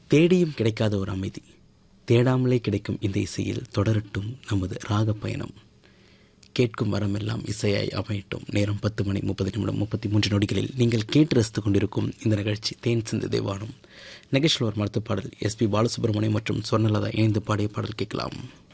தேடியும் கிடைக்காத ஒரு அமைதி, தேடாமலே கிடைக்கும் இந்த இசையில் தொடரட்டும் நமது ராக பயணம். கேட்கும் வரமெல்லாம் இசையாய் அமையட்டும். நேரம் 10:30 நீங்கள் கேட்டு ரசித்துக் கொண்டிருக்கும் இந்த நிகழ்ச்சி தேன் சிந்து தேவானம். நிகழ்ச்சியில் ஒரு மருத்துவ பாடல் எஸ்பி பாலசுப்ரமணியம் மற்றும் சொர்ணலதா இணைந்து பாடிய பாடல் கேட்கலாம்.